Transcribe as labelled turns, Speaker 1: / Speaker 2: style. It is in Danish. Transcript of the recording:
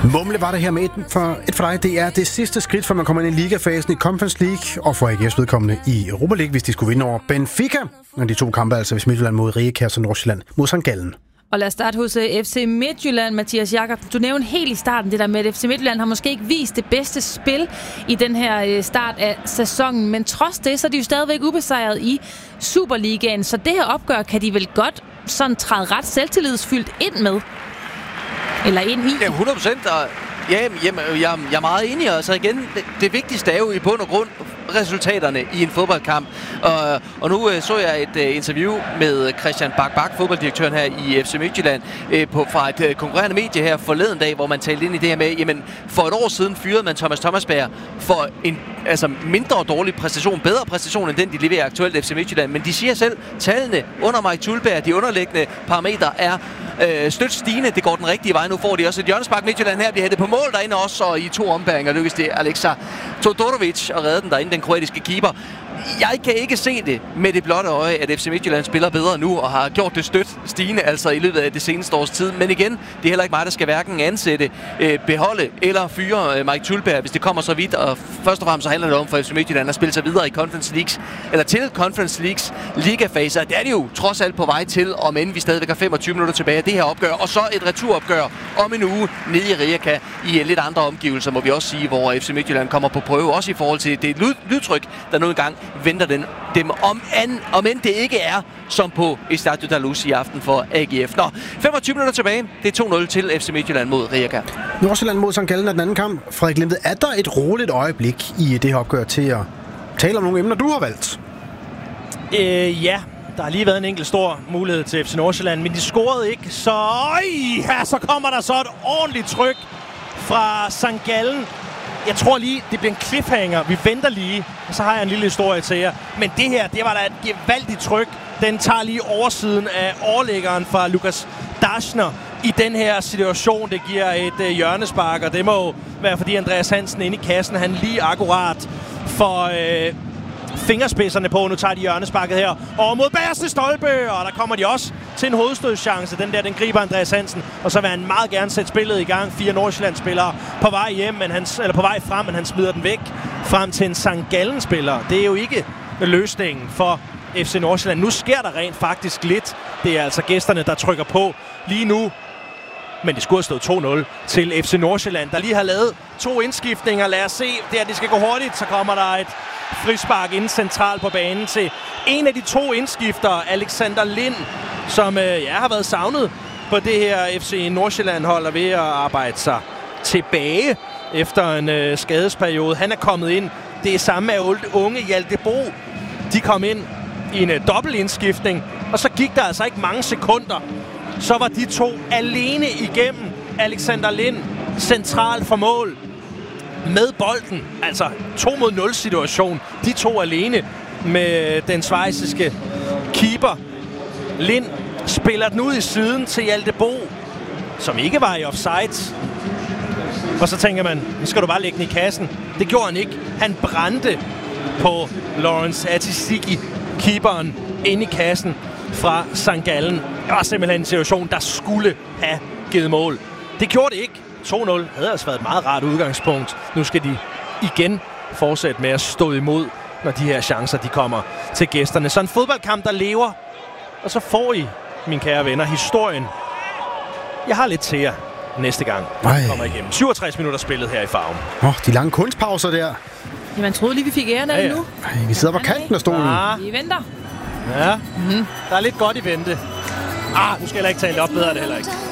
Speaker 1: Mumle var det her med et for dig. Det er det sidste skridt, for man kommer ind i ligafasen i Conference League, og for AGF's vedkommende i Europa League, hvis de skulle vinde over Benfica. Og de to kampe altså, hvis Midtjylland mod Rijeka og Nordsjælland mod St. Gallen.
Speaker 2: Og lad os starte hos FC Midtjylland, Mathias Jakobsen. Du nævnte helt i starten det der med, at FC Midtjylland har måske ikke vist det bedste spil i den her start af sæsonen. Men trods det, så er de jo stadigvæk ubesejret i Superligaen. Så det her opgør kan de vel godt sådan træde ret selvtillidsfyldt ind med? Eller ind i?
Speaker 3: Ja, 100%. Og jeg er meget enig. Altså igen, det vigtigste er jo i bund og grund resultaterne i en fodboldkamp. Og nu så jeg et interview med Christian Bak, fodbolddirektøren her i FC Midtjylland, fra et konkurrerende medie her forleden dag, hvor man talte ind i det her med, jamen for et år siden fyrede man Thomas Thomasberg for en mindre dårlig præstation, bedre præstation end den, de leverer aktuelt FC Midtjylland. Men de siger selv, tallene under Mike Tulberg, de underliggende parametre er stødt stigende. Det går den rigtige vej. Nu får de også et hjørnespark. Midtjylland her bliver hættet på mål derinde også, og i 2 ombæringer lykkedes det Alexa Todorovic at redde den derinde, den kroatiske keeper. Jeg kan ikke se det med det blotte øje, at FC Midtjylland spiller bedre nu, og har gjort det stødt stigende, altså i løbet af det seneste års tid. Men igen, det er heller ikke mig, der skal hverken ansætte, beholde eller fyre Mike Tulberg, hvis det kommer så vidt. Og først og fremmest så handler det om for FC Midtjylland at spille sig videre i Conference Leagues, eller til Conference Leagues ligafaser. Det er det jo trods alt på vej til, om end vi stadigvæk har 25 minutter tilbage af det her opgør. Og så et returopgør om en uge nede i Rijeka i lidt andre omgivelser, må vi også sige, hvor FC Midtjylland kommer på prøve, også i forhold til det lydtryk, der nu engang venter dem, om end det ikke er som på Estadio da Luz i aften for AGF. Nå, 25 minutter tilbage. Det er 2-0 til FC Midtjylland mod Rijeka.
Speaker 1: Nordsjælland mod St. Gallen er den anden kamp. Frederik Limved, er der et roligt øjeblik i det her opgør til at tale om nogle emner, du har valgt?
Speaker 4: Ja, der har lige været en enkelt stor mulighed til FC Nordsjælland, men de scorede ikke, så kommer der så et ordentligt tryk fra St. Gallen. Jeg tror lige, det bliver en cliffhanger. Vi venter lige, og så har jeg en lille historie til jer. Men det her, det var da et gevaldigt tryk. Den tager lige oversiden af overlæggeren fra Lukas Daschner i den her situation. Det giver et hjørnespark, og det må være, fordi Andreas Hansen inde i kassen, han lige akkurat for fingerspidserne på. Nu tager de hjørnesparket her og mod bagerste stolpe, og der kommer de også til en hovedstødschance. Den griber Andreas Hansen, og så vil han meget gerne sætte spillet i gang. 4 Nordsjælland-spillere på vej hjem, på vej frem, men han smider den væk frem til en St. Gallen-spiller. Det er jo ikke løsningen for FC Nordsjælland. Nu sker der rent faktisk lidt. Det er altså gæsterne, der trykker på lige nu. Men det skulle have stået 2-0 til FC Nordsjælland, der lige har lavet 2 indskiftninger. Lad os se, det skal gå hurtigt. Så kommer der et frispark inden centralt på banen til en af de 2 indskiftere, Alexander Lind, som har været savnet på det her FC Nordsjælland-hold og ved at arbejde sig tilbage efter en skadesperiode. Han er kommet ind. Det er samme af unge Hjalte Bo. De kom ind i en dobbeltindskiftning, og så gik der altså ikke mange sekunder. Så var de 2 alene igennem. Alexander Lind centralt for mål med bolden. Altså 2-0 situation. De 2 alene med den schweiziske keeper. Lind spiller den ud i siden til Hjalte Bo, som ikke var i offside. Og så tænker man, nu skal du bare lægge den i kassen. Det gjorde han ikke. Han brændte på Lawrence Atisiki, keeperen, inde i kassen fra St. Gallen. Det var simpelthen en situation, der skulle have givet mål. Det gjorde det ikke. 2-0 havde altså været et meget rart udgangspunkt. Nu skal de igen fortsætte med at stå imod, når de her chancer de kommer til gæsterne. Så en fodboldkamp, der lever. Og så får I, mine kære venner, historien. Jeg har lidt til jer næste gang. Kommer igennem. 67 minutter spillet her i Farven.
Speaker 1: De lange kunstpauser der.
Speaker 2: Ja, man troede lige, vi fik æren af det nu.
Speaker 1: Vi sidder på kanten af stolen.
Speaker 2: Vi venter.
Speaker 4: Ja, der er lidt godt i vente. Nu skal jeg ikke tale det op, bedre det heller ikke.